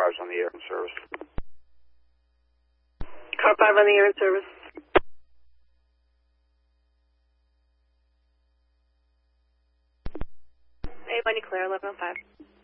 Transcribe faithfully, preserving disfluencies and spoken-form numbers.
five's on the air in service. Car five on the air in service. Hey, Bunny Claire, eleven oh five.